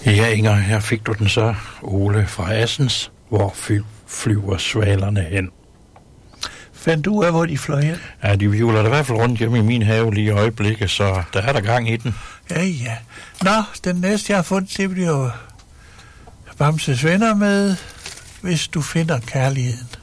Ja, Inger, her fik du den så, Ole fra Assens. Hvor flyver svalerne hen? Fandt du ud af, hvor de fløj hen? Ja, de vivler da i hvert fald rundt hjemme i min have lige i øjeblikket, så der er der gang i den. Ja. Nå, den næste, jeg har fundet, det bliver jo Bamses venner med, hvis du finder kærligheden.